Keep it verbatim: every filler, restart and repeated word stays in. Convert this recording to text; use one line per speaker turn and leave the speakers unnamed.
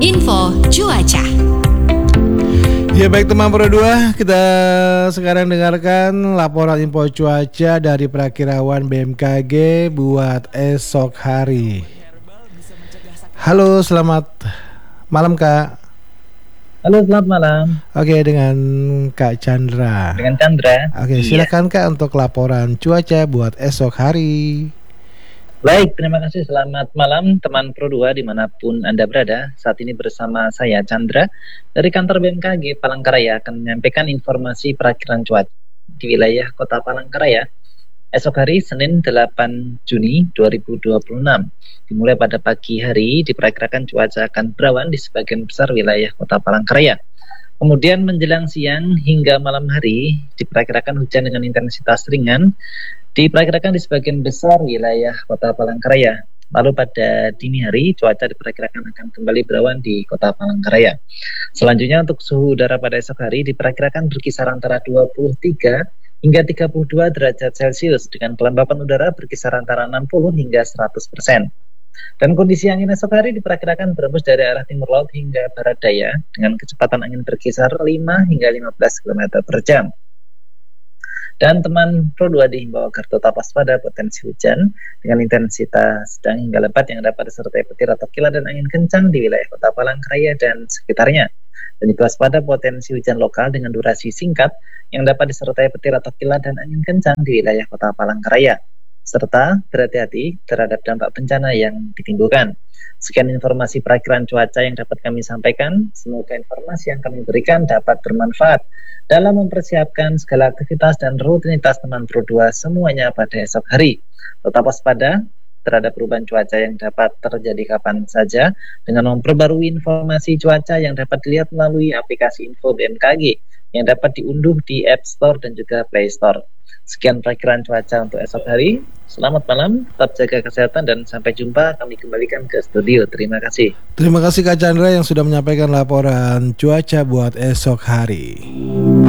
Info Cuaca.
Ya baik teman Pro dua, kita sekarang dengarkan laporan info cuaca dari Prakirawan B M K G buat esok hari. Halo, selamat malam Kak.
Halo, selamat malam.
Oke, dengan Kak Chandra.
Dengan Chandra.
Oke,
iya.
Silakan Kak untuk laporan cuaca buat esok hari.
Baik, terima kasih. Selamat malam teman Pro dua dimanapun Anda berada. Saat ini bersama saya Chandra dari kantor B M K G Palangkaraya akan menyampaikan informasi perakiraan cuaca di wilayah Kota Palangkaraya esok hari Senin delapan Juni dua ribu dua puluh enam. Dimulai pada pagi hari diperkirakan cuaca akan berawan di sebagian besar wilayah Kota Palangkaraya. Kemudian menjelang siang hingga malam hari diperkirakan hujan dengan intensitas ringan diperkirakan di sebagian besar wilayah Kota Palangkaraya. Lalu pada dini hari cuaca diperkirakan akan kembali berawan di Kota Palangkaraya. Selanjutnya untuk suhu udara pada esok hari diperkirakan berkisar antara dua puluh tiga hingga tiga puluh dua derajat Celcius dengan kelembapan udara berkisar antara enam puluh hingga seratus persen. Dan kondisi angin esok hari diperkirakan berembus dari arah timur laut hingga barat daya dengan kecepatan angin berkisar lima hingga lima belas kilometer per jam. Dan teman Pro dua dihimbau agar tetap waspada potensi hujan dengan intensitas sedang hingga lebat yang dapat disertai petir atau kilat dan angin kencang di wilayah Kota Palangkaraya dan sekitarnya. Dan juga waspada potensi hujan lokal dengan durasi singkat yang dapat disertai petir atau kilat dan angin kencang di wilayah Kota Palangkaraya. Serta berhati-hati terhadap dampak bencana yang ditimbulkan. Sekian informasi perakiraan cuaca yang dapat kami sampaikan. Semoga informasi yang kami berikan dapat bermanfaat dalam mempersiapkan segala aktivitas dan rutinitas teman Pro dua semuanya pada esok hari. Tetap waspada terhadap perubahan cuaca yang dapat terjadi kapan saja dengan memperbarui informasi cuaca yang dapat dilihat melalui aplikasi Info B M K G yang dapat diunduh di App Store dan juga Play Store. Sekian perakiraan cuaca untuk esok hari. Selamat malam, tetap jaga kesehatan dan sampai jumpa. Kami kembalikan ke studio. Terima kasih.
Terima kasih Kak Chandra yang sudah menyampaikan laporan cuaca buat esok hari.